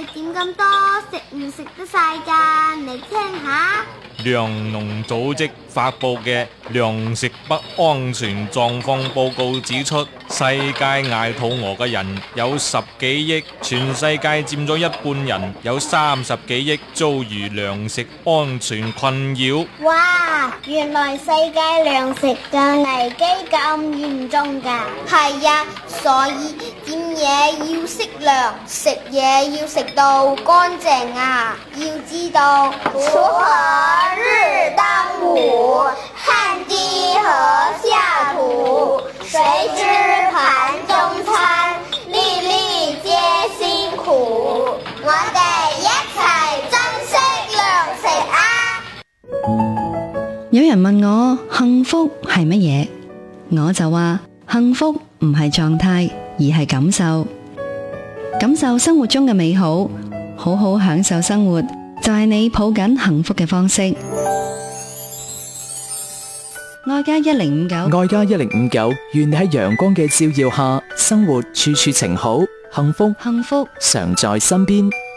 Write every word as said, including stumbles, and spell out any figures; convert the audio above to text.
點咁多，食唔食得晒㗎？你聽下。 糧農組織發佈嘅糧食不安全狀況報告指出，世界捱肚餓嘅人有十幾億，全世界佔咗一半人，有三十幾億遭遇糧食安全困擾。 哇，原來世界糧食嘅危機咁嚴重㗎。係呀，所以點嘢要適量，食嘢要食到乾淨啊！要知道锄禾日當午，汗滴禾下土，誰知盤中餐，粒粒皆辛苦。我哋一齊珍惜糧食啊！ 有人問我幸福係乜嘢，我就話幸福唔係狀態，而係感受。感受生活中嘅美好，好好享受生活，就係你抱緊幸福嘅方式。愛家一零五九， 愛家一零五九，願你喺陽光嘅照耀下，生活處處晴好，幸福幸福常在身邊。